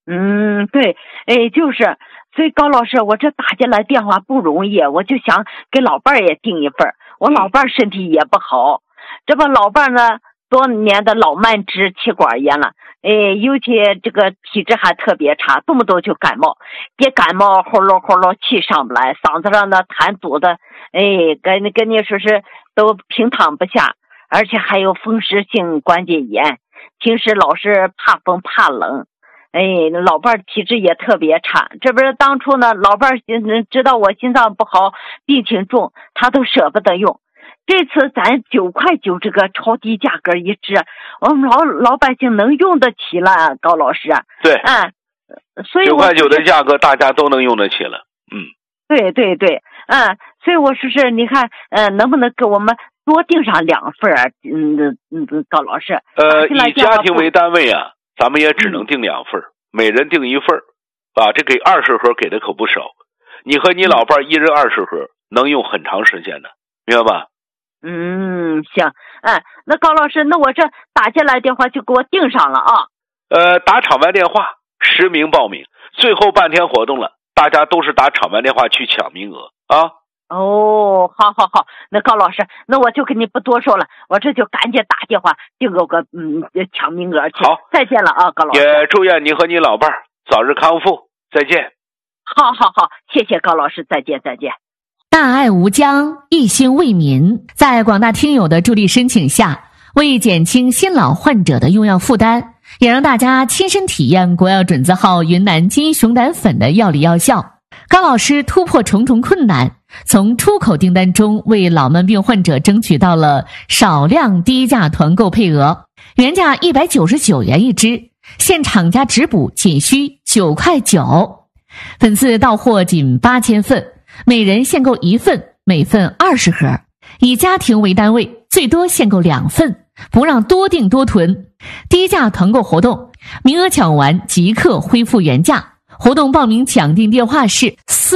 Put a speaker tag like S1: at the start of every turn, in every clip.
S1: 对，就是，所以高老师，我这打进来电话不容易，我就想给老伴儿也订一份。我老伴儿身体也不好，这不老伴儿呢多年的老慢支气管炎了，尤其这个体质还特别差，动不动就感冒，别感冒呼噜呼噜气上不来，嗓子上的痰堵的，跟你说是都平躺不下，而且还有风湿性关节炎，平时老是怕风怕冷。老伴儿体质也特别差，这不是当初呢，老伴儿知道我心脏不好，病情重，他都舍不得用。这次咱9.9块这个超低价格一支，我们老百姓能用得起了，高老师。
S2: 对，
S1: 所以
S2: 9.9块的价格大家都能用得起了。
S1: 对，所以我说是，你看，能不能给我们多订上2份啊？高老师。
S2: 以家庭为单位啊。咱们也只能订2份，每人订1份，这给20盒给的可不少。你和你老伴一人20盒，能用很长时间的，明白吧？
S1: 行，那高老师，那我这打进来电话就给我订上了啊。
S2: 打场外电话实名报名，最后半天活动了，大家都是打场外电话去抢名额啊。
S1: 好，那高老师，那我就跟你不多说了，我这就赶紧打电话订个抢名额去。
S2: 好，
S1: 再见了啊，高老师。
S2: 也祝愿你和你老伴儿早日康复，再见。
S1: 好，谢谢高老师，再见。
S3: 大爱无疆，一心为民，在广大听友的助力申请下，为减轻新老患者的用药负担，也让大家亲身体验国药准字号云南金熊胆粉的药理药效。高老师突破重重困难，从出口订单中为老慢病患者争取到了少量低价团购配额，原价199元一支，现厂家直补仅需9.9块，本次到货仅8000份，每人限购1份，每份20盒，以家庭为单位，最多限购2份，不让多订多囤。低价团购活动，名额抢完即刻恢复原价。活动报名抢订电话是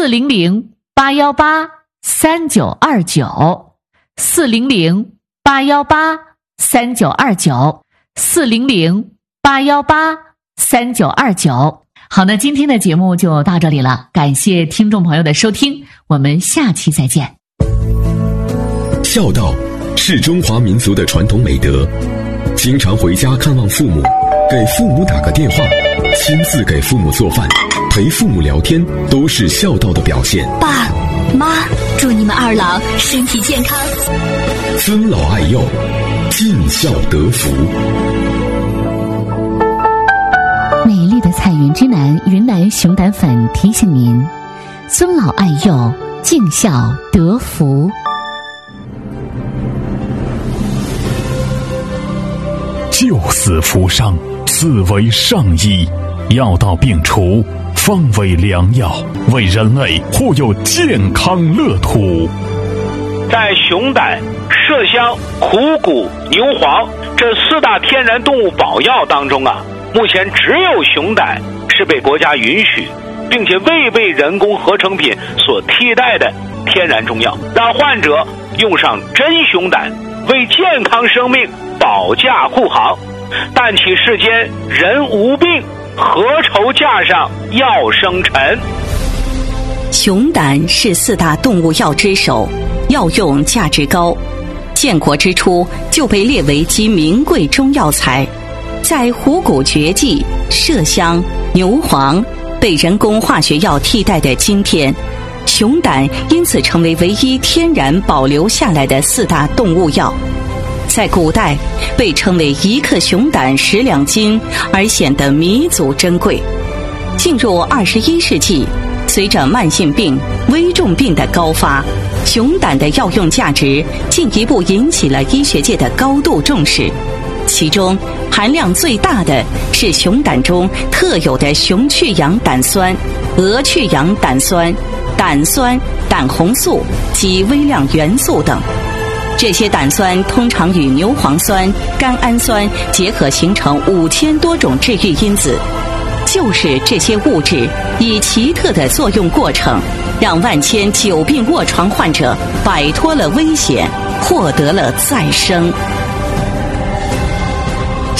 S3: 400-818-3929 400-818-3929 400-818-3929。好，那今天的节目就到这里了，感谢听众朋友的收听，我们下期再见。
S4: 孝道是中华民族的传统美德，经常回家看望父母，给父母打个电话，亲自给父母做饭，陪父母聊天，都是孝道的表现。
S5: 爸妈，祝你们2老身体健康，
S4: 尊老爱幼，尽孝得福。
S3: 美丽的彩云之南云南熊胆粉提醒您：尊老爱幼，尽孝得福。
S6: 救死扶伤，此为上医，药到病除，方为良药，为人类护佑健康乐土。
S2: 在熊胆、麝香、虎骨、牛黄这4大天然动物保药当中啊，目前只有熊胆是被国家允许，并且未被人工合成品所替代的天然中药，让患者用上真熊胆，为健康生命保驾护航。但其世间人无病，何愁架上药生尘。
S5: 熊胆是4大动物药之首，药用价值高，建国之初就被列为极名贵中药材。在虎骨绝迹、麝香、牛黄被人工化学药替代的今天，熊胆因此成为唯一天然保留下来的4大动物药。在古代被称为1克熊胆10两金，而显得弥足珍贵。进入21世纪，随着慢性病、危重病的高发，熊胆的药用价值进一步引起了医学界的高度重视。其中含量最大的是熊胆中特有的熊去氧胆酸、鹅去氧胆酸、胆酸、胆红素及微量元素等。这些胆酸通常与牛磺酸、甘氨酸结合形成5000多种治愈因子。就是这些物质以奇特的作用过程，让万千久病卧床患者摆脱了危险，获得了再生。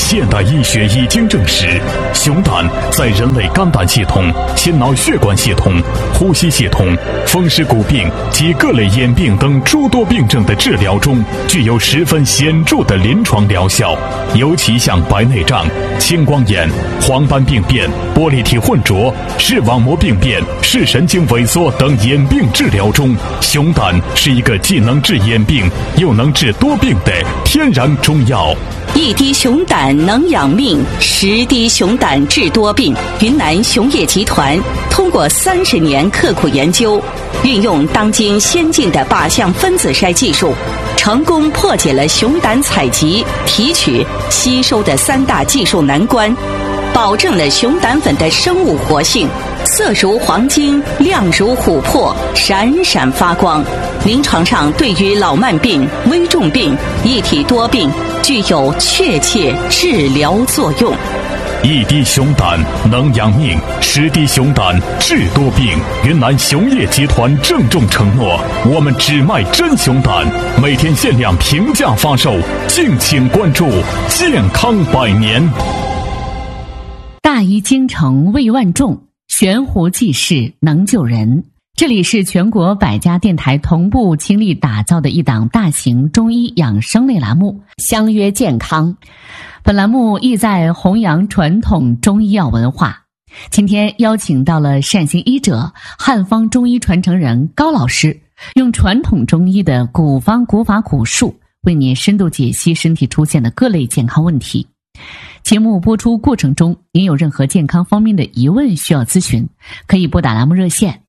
S6: 现代医学已经证实，熊胆在人类肝胆系统、心脑血管系统、呼吸系统、风湿骨病及各类眼病等诸多病症的治疗中，具有十分显著的临床疗效。尤其像白内障、青光眼、黄斑病变、玻璃体混浊、视网膜病变、视神经萎缩等眼病治疗中，熊胆是一个既能治眼病又能治多病的天然中药。
S5: 一滴熊胆能养命，10滴熊胆治多病。云南熊业集团通过30年刻苦研究，运用当今先进的靶向分子筛技术，成功破解了熊胆采集、提取、吸收的3大技术难关，保证了熊胆粉的生物活性，色如黄金，亮如琥珀，闪闪发光。临床上对于老慢病、危重病、一体多病具有确切治疗作用。
S6: 一滴熊胆能养命，10滴熊胆治多病。云南熊业集团郑重承诺，我们只卖真熊胆，每天限量平价发售，敬请关注。健康100年。
S3: 大医精诚为万众，悬壶济世能救人。这里是全国100家电台同步倾力打造的一档大型中医养生类栏目，相约健康。本栏目意在弘扬传统中医药文化。今天邀请到了善行医者、汉方中医传承人高老师，用传统中医的古方古法古术，为您深度解析身体出现的各类健康问题。节目播出过程中，您有任何健康方面的疑问需要咨询，可以拨打栏目热线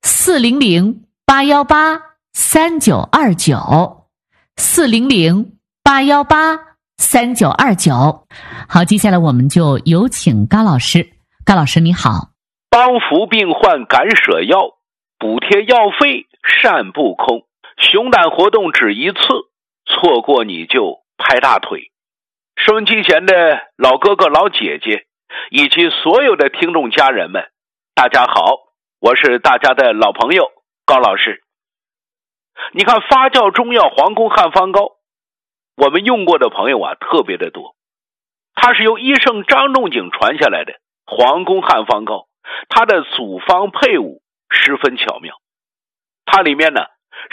S3: 400-818-3929 400-818-3929。好，接下来我们就有请高老师。高老师你好。
S2: 帮扶病患敢舍药，补贴药费善不空。熊胆活动只一次，错过你就拍大腿。收音机前的老哥哥老姐姐以及所有的听众家人们，大家好，我是大家的老朋友高老师。你看发酵中药皇宫汉方膏，我们用过的朋友啊特别的多。它是由医圣张仲景传下来的皇宫汉方膏，它的组方配伍十分巧妙。它里面呢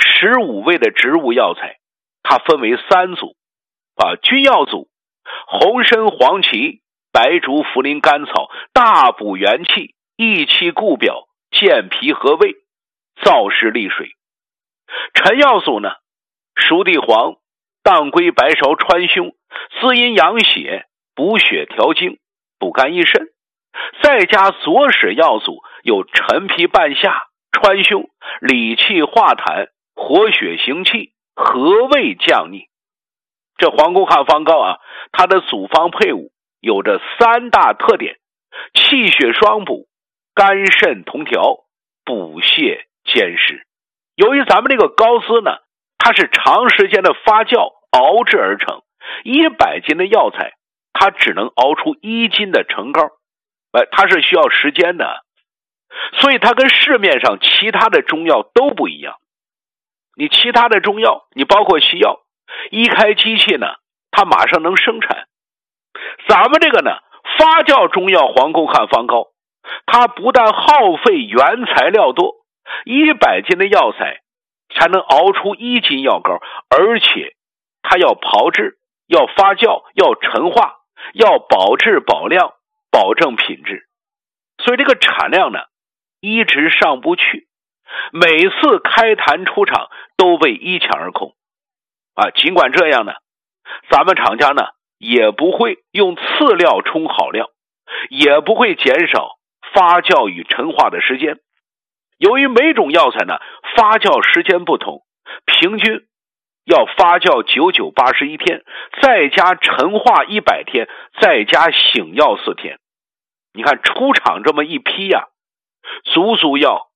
S2: 15味的植物药材，它分为3组君药组，红参、黄芪、白术、茯苓、甘草，大补元气，益气固表，健脾和胃，燥湿利水。陈药组呢，熟地黄、当归、白芍、川芎，滋阴养血，补血调经，补肝益肾。再加左使药组，有陈皮、半夏、川芎，理气化痰，活血行气，和胃降逆。这皇宫汉方膏啊，它的组方配伍有着3大特点：气血双补，肝肾同调，补泻兼施。由于咱们这个膏丝呢，它是长时间的发酵熬制而成，100斤的药材它只能熬出1斤的成膏，它是需要时间的，所以它跟市面上其他的中药都不一样。你其他的中药，你包括西药，一开机器呢，它马上能生产。咱们这个呢，发酵中药皇宫汉方膏，它不但耗费原材料多，100斤的药材才能熬出1斤药膏，而且它要炮制，要发酵，要陈化，要保质保量，保证品质。所以这个产量呢一直上不去，每次开坛出厂都被一抢而空尽管这样呢，咱们厂家呢也不会用次料冲好料，也不会减少发酵与陈化的时间。由于每种药材呢发酵时间不同，平均要发酵99、81天，再加陈化100天，再加醒药4天。你看出厂这么一批呀，足足要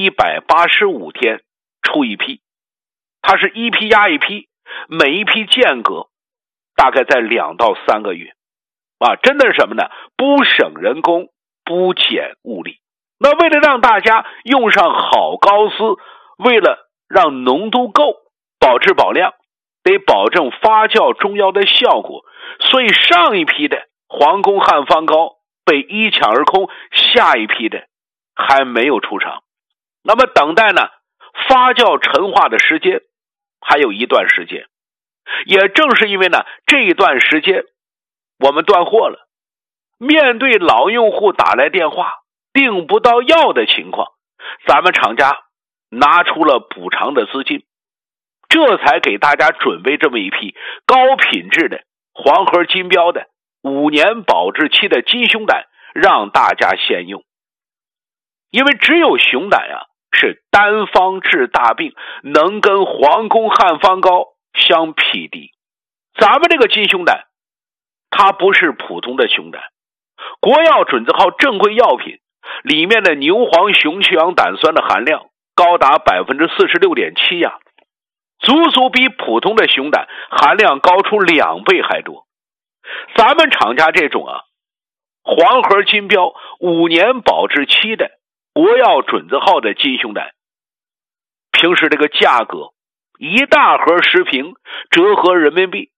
S2: 185天出一批。它是一批压一批，每一批间隔大概在2到3个月真的是什么呢？不省人工，不减物力。那为了让大家用上好膏丝，为了让浓度够，保质保量，得保证发酵中药的效果，所以上一批的皇宫汉方膏被一抢而空，下一批的还没有出厂。那么等待呢发酵陈化的时间还有一段时间。也正是因为呢这一段时间我们断货了，面对老用户打来电话订不到药的情况，咱们厂家拿出了补偿的资金，这才给大家准备这么一批高品质的黄河金标的5年保质期的金熊胆，让大家先用。因为只有熊胆啊是单方治大病，能跟皇宫汉方膏相匹敌。咱们这个金熊胆它不是普通的熊胆，国药准字号正规药品，里面的牛黄熊去氧胆酸的含量高达 46.7% 呀，足足比普通的熊胆含量高出2倍还多。咱们厂家这种黄河金标5年保质期的国药准字号的金熊胆，平时这个价格一大盒10瓶折合人民币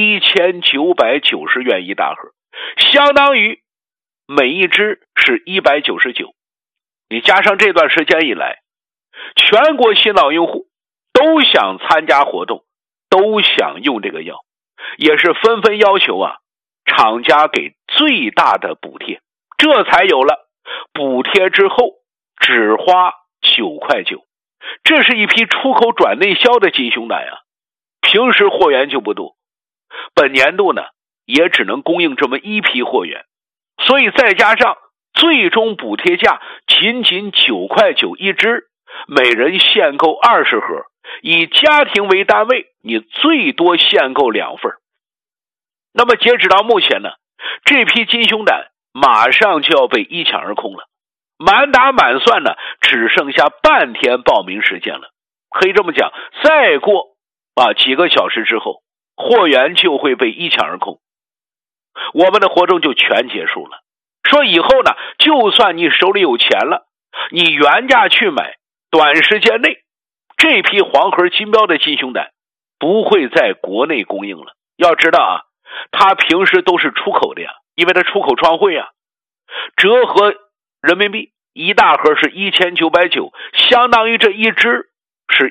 S2: 1990元一大盒，相当于每一支是199。你加上这段时间以来，全国新老用户都想参加活动，都想用这个药，也是纷纷要求厂家给最大的补贴，这才有了补贴之后只花9块9。这是一批出口转内销的金熊胆平时货源就不多，本年度呢也只能供应这么一批货源，所以再加上最终补贴价仅仅9块9一支，每人限购20盒，以家庭为单位，你最多限购2份。那么截止到目前呢，这批金熊胆马上就要被一抢而空了，满打满算呢只剩下半天报名时间了。可以这么讲，再过几个小时之后，货源就会被一抢而空，我们的活动就全结束了。说以后呢，就算你手里有钱了，你原价去买，短时间内这批黄河金标的金熊胆不会在国内供应了。要知道它平时都是出口的因为它出口创汇折合人民币一大盒是1990，相当于这一支是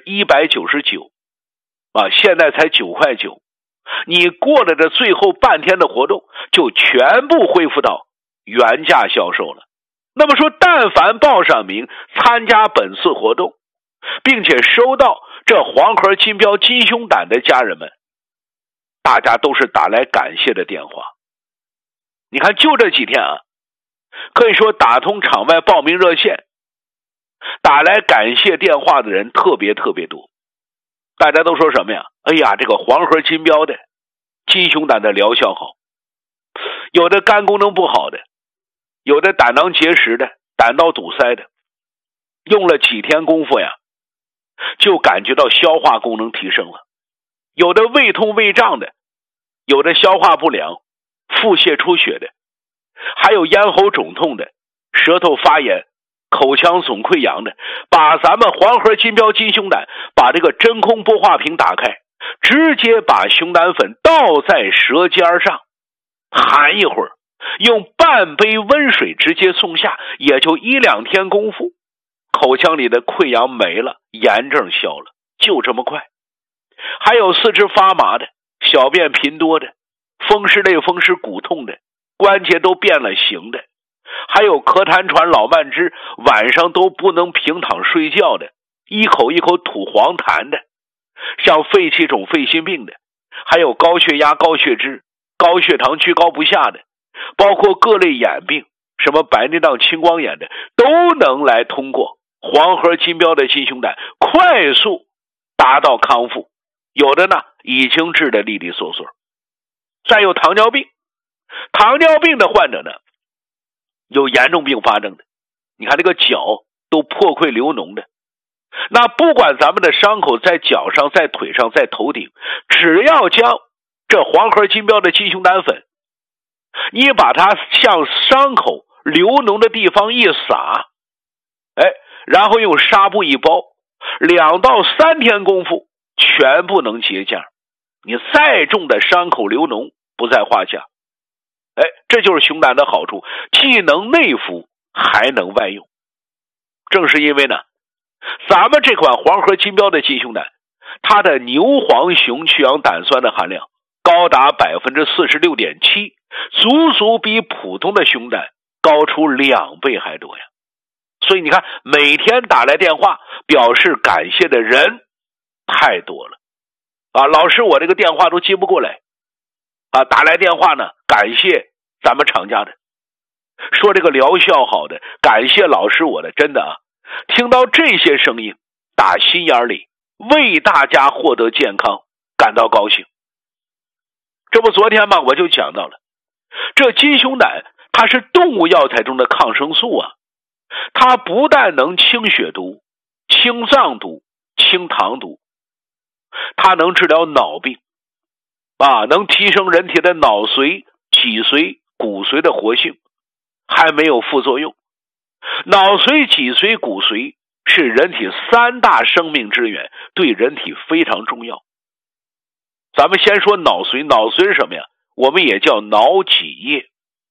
S2: 199现在才9块9。你过了这最后半天的活动，就全部恢复到原价销售了。那么说，但凡报上名参加本次活动，并且收到这黄河金标金熊胆的家人们，大家都是打来感谢的电话。你看就这几天可以说打通场外报名热线，打来感谢电话的人特别多。大家都说什么呀？哎呀，这个黄河金标的金熊胆的疗效好，有的肝功能不好的，有的胆囊结石的，胆道堵塞的，用了几天功夫就感觉到消化功能提升了，有的胃痛胃胀的，有的消化不良腹泻出血的，还有咽喉肿痛的，舌头发炎，口腔总溃疡的。把咱们黄河金标金熊胆把这个真空玻化瓶打开，直接把熊胆粉倒在舌尖上，含一会儿，用半杯温水直接送下，也就1-2天功夫，口腔里的溃疡没了，炎症消了，就这么快。还有四肢发麻的，小便频多的，风湿类风湿骨痛的，关节都变了形的，还有咳痰喘老慢支，晚上都不能平躺睡觉的，一口一口吐黄痰的，像肺气肿肺心病的，还有高血压高血脂高血糖居高不下的，包括各类眼病，什么白内障青光眼的，都能来通过黄河金标的金熊胆快速达到康复，有的呢已经治得利利索索。再有糖尿病的患者呢，有严重并发症的，你看这个脚都破溃流脓的，那不管咱们的伤口在脚上在腿上在头顶，只要将这黄河金标的金熊胆粉，你把它向伤口流脓的地方一撒，然后用纱布一包，2到3天功夫全部能结痂，你再重的伤口流脓不在话下。 这就是熊胆的好处，既能内服还能外用。正是因为呢，咱们这款黄河金标的金熊胆，它的牛黄熊去氧胆酸的含量高达 46.7%， 足足比普通的熊胆高出2倍还多呀。所以你看，每天打来电话表示感谢的人太多了老师我这个电话都接不过来打来电话呢，感谢咱们厂家的，说这个疗效好的，感谢老师我的，真的听到这些声音，打心眼里为大家获得健康感到高兴。这不昨天嘛，我就讲到了，这金熊胆它是动物药材中的抗生素它不但能清血毒、清脏毒、清糖毒，它能治疗脑病能提升人体的脑髓、脊髓、骨髓的活性，还没有副作用。脑髓、脊髓、骨髓是人体3大生命之源，对人体非常重要。咱们先说脑髓，脑髓是什么呀？我们也叫脑脊液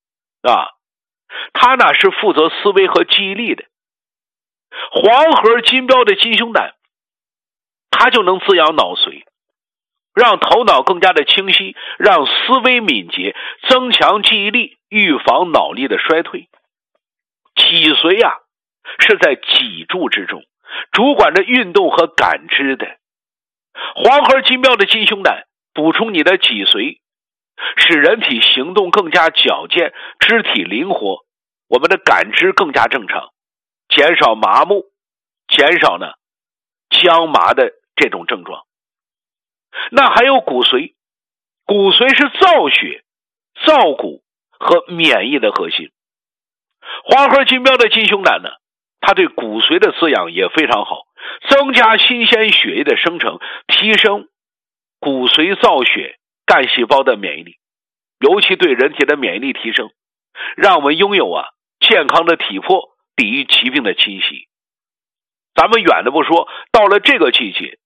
S2: 它呢是负责思维和记忆力的。黄河金标的金熊胆，它就能滋养脑髓，让头脑更加的清晰，让思维敏捷，增强记忆力，预防脑力的衰退。脊髓是在脊柱之中，主管着运动和感知的。黄河金标的金熊胆补充你的脊髓，使人体行动更加矫健，肢体灵活，我们的感知更加正常，减少麻木，减少呢僵麻的这种症状。那还有骨髓，骨髓是造血、造骨和免疫的核心。黄河金标的金熊胆呢，它对骨髓的滋养也非常好，增加新鲜血液的生成，提升骨髓造血干细胞的免疫力，尤其对人体的免疫力提升，让我们拥有健康的体魄，抵御疾病的侵袭。咱们远的不说，到了这个季节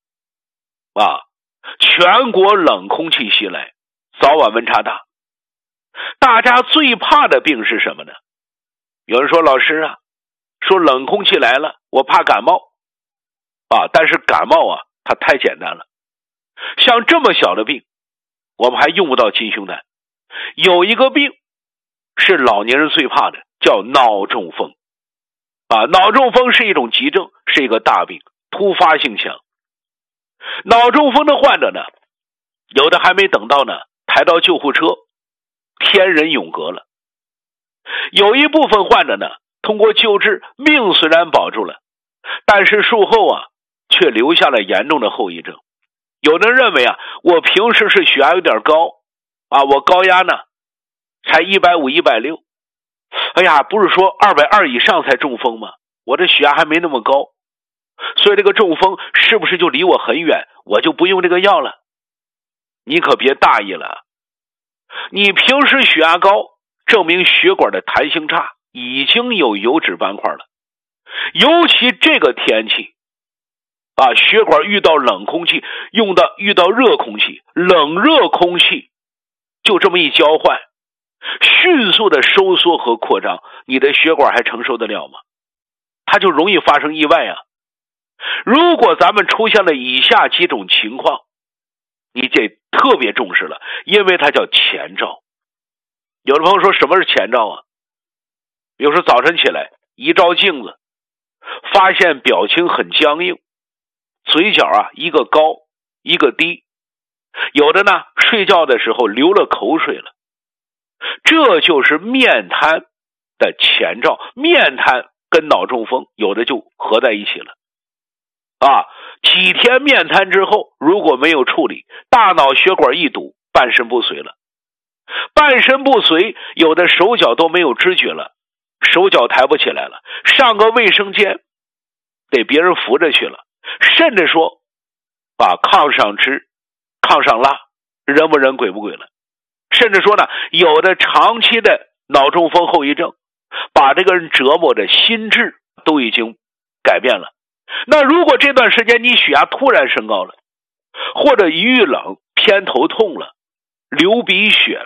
S2: 全国冷空气袭来，早晚温差大，大家最怕的病是什么呢？有人说老师说冷空气来了，我怕感冒但是感冒它太简单了，像这么小的病我们还用不到金熊胆。有一个病是老年人最怕的，叫脑中风脑中风是一种急症，是一个大病，突发性强。脑中风的患者呢，有的还没等到呢抬到救护车，天人永隔了。有一部分患者呢，通过救治，命虽然保住了，但是术后却留下了严重的后遗症。有的人认为我平时是血压有点高我高压呢才150、160，不是说220以上才中风吗？我这血压还没那么高，所以这个中风是不是就离我很远，我就不用这个药了？你可别大意了，你平时血压高，证明血管的弹性差，已经有油脂斑块了。尤其这个天气血管遇到冷空气，遇到热空气，冷热空气就这么一交换，迅速的收缩和扩张，你的血管还承受得了吗？它就容易发生意外如果咱们出现了以下几种情况，你得特别重视了，因为它叫前兆。有的朋友说什么是前兆比如说早晨起来一照镜子，发现表情很僵硬，嘴角一个高一个低，有的呢睡觉的时候流了口水了，这就是面瘫的前兆。面瘫跟脑中风有的就合在一起了几天面瘫之后，如果没有处理，大脑血管一堵，半身不遂了。半身不遂，有的手脚都没有知觉了，手脚抬不起来了，上个卫生间得别人扶着去了，甚至说把炕上吃炕上拉，人不人鬼不鬼了。甚至说呢，有的长期的脑中风后遗症，把这个人折磨的心智都已经改变了。那如果这段时间你血压突然升高了，或者一遇冷偏头痛了，流鼻血了，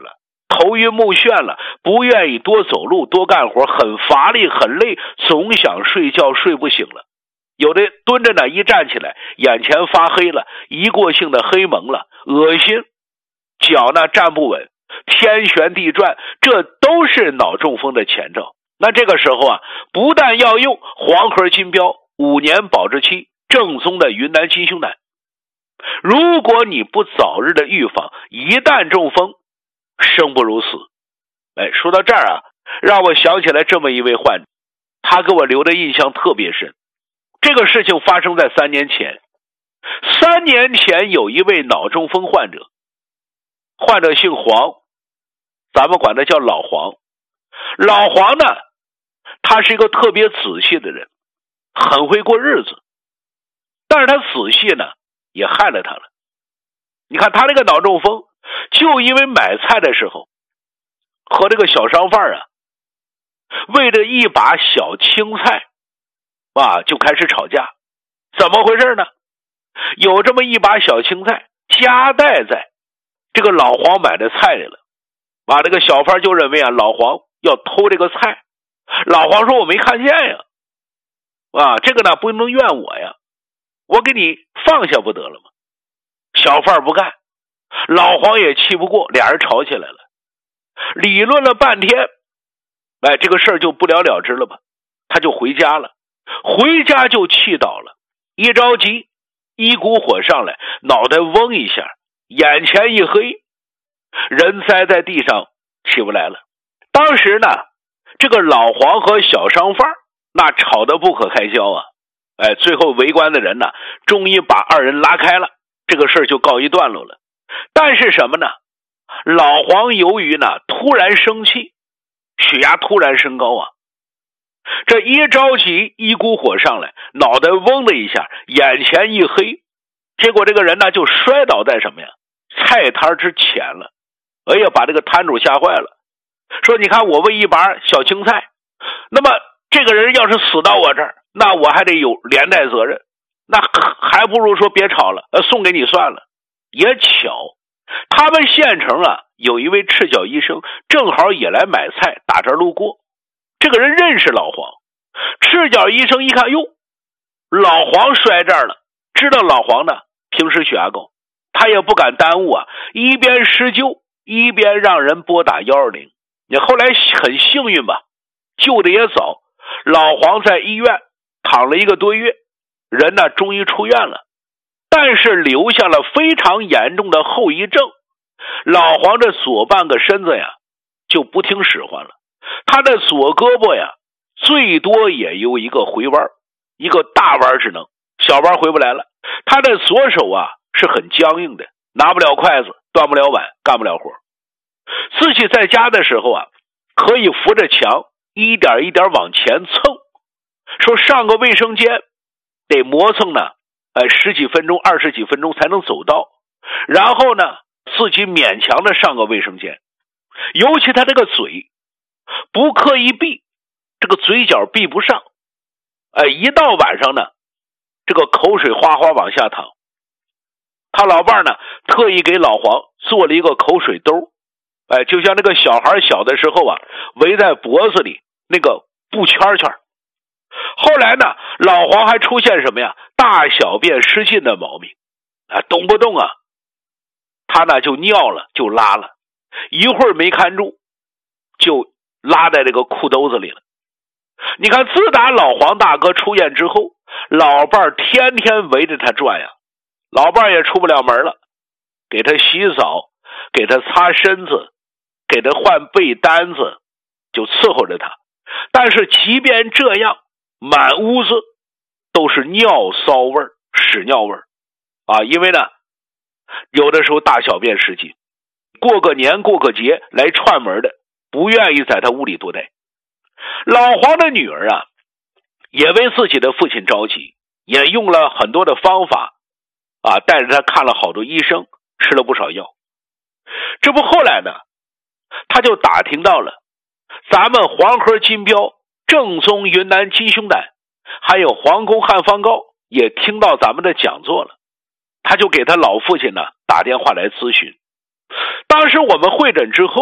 S2: 头晕目眩了，不愿意多走路多干活，很乏力很累，总想睡觉睡不醒了。有的蹲着呢，一站起来眼前发黑了，一过性的黑蒙了，恶心，脚呢站不稳，天旋地转，这都是脑中风的前兆。那这个时候啊，不但要用黄河金标5年保质期正宗的云南金胸胆，如果你不早日的预防，一旦中风生不如死。说到这儿啊，让我想起来这么一位患者，他给我留的印象特别深。这个事情发生在3年前。3年前有一位脑中风患者，患者姓黄，咱们管他叫老黄。老黄呢，他是一个特别仔细的人，很会过日子，但是他仔细呢也害了他了。你看他那个脑中风，就因为买菜的时候和这个小商贩啊，为了一把小青菜就开始吵架。怎么回事呢？有这么一把小青菜夹带在这个老黄买的菜里了，这个小贩就认为老黄要偷这个菜。老黄说我没看见呀，这个呢不能怨我呀，我给你放下不得了吗？小贩不干，老黄也气不过，俩人吵起来了，理论了半天，这个事儿就不了了之了吧。他就回家了，回家就气倒了，一着急一股火上来，脑袋嗡一下，眼前一黑，人栽在地上起不来了。当时呢，这个老黄和小商贩那吵得不可开交啊。最后围观的人呢，终于把二人拉开了，这个事儿就告一段落了。但是什么呢？老黄由于呢突然生气，血压突然升高啊，这一着急一股火上来，脑袋嗡的一下，眼前一黑，结果这个人呢就摔倒在什么呀？菜摊之前了。把这个摊主吓坏了，说你看我为一把小青菜，那么这个人要是死到我这儿，那我还得有连带责任，那还不如说别吵了，送给你算了。也巧，他们县城有一位赤脚医生正好也来买菜，打这儿路过，这个人认识老黄。赤脚医生一看，哟，老黄摔这儿了，知道老黄呢平时血压高，他也不敢耽误一边施救一边让人拨打120。你后来很幸运吧，救的也早，老黄在医院躺了1个多月，人呢终于出院了，但是留下了非常严重的后遗症。老黄这左半个身子就不听使唤了，他的左胳膊最多也有一个回弯，一个大弯只能，小弯回不来了。他的左手是很僵硬的，拿不了筷子，端不了碗，干不了活。自己在家的时候可以扶着墙一点一点往前蹭，说上个卫生间得磨蹭呢10几分钟20几分钟才能走到，然后呢自己勉强的上个卫生间。尤其他这个嘴不刻意闭，这个嘴角闭不上，一到晚上呢这个口水哗哗往下淌。他老伴呢特意给老黄做了一个口水兜，就像那个小孩小的时候围在脖子里那个布圈圈。后来呢老黄还出现什么呀？大小便失禁的毛病动不动他呢就尿了就拉了，一会儿没看住就拉在这个裤兜子里了。你看自打老黄大哥出院之后，老伴天天围着他转老伴也出不了门了，给他洗澡，给他擦身子，给他换被单子，就伺候着他。但是即便这样，满屋子都是尿骚味儿、屎尿味儿因为呢有的时候大小便失禁，过个年过个节来串门的不愿意在他屋里多待。老黄的女儿也为自己的父亲着急，也用了很多的方法带着他看了好多医生，吃了不少药。这不后来呢他就打听到了咱们黄河金标正宗云南金胸胆还有皇宫汉方膏也听到咱们的讲座了，他就给他老父亲呢打电话来咨询。当时我们会诊之后，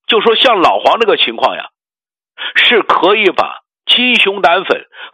S2: 就说像老黄这个情况呀，是可以把鸡熊胆粉